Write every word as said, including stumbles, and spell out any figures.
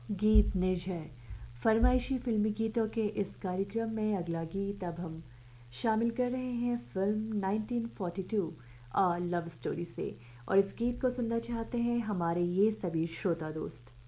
गीत निज है। फरमाइशी फिल्मी गीतों के इस कार्यक्रम में अगला गीत अब हम शामिल कर रहे हैं film nineteen forty to a love story से। और इस गीत को सुनना चाहते हैं हमारे ये सभी श्रोता दोस्त।